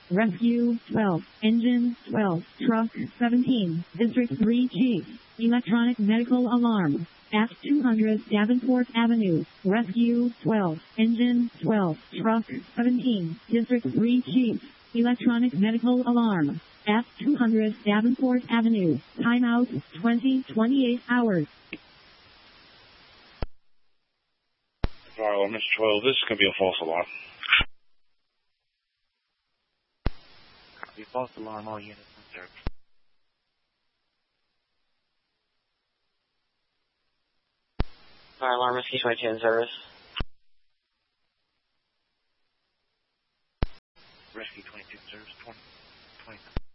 Rescue 12, Engine 12, Truck 17, District 3 Chief, Electronic Medical Alarm, at 200 Davenport Avenue, Rescue 12, Engine 12, Truck 17, District 3 Chief, Electronic Medical Alarm, at 200 Davenport Avenue, timeout 28 hours. Fire alarm, Mr. 12, this is going to be a false alarm. Copy, false alarm, all units in service. Fire alarm, Rescue 22 in service. Rescue 22 in service, 20.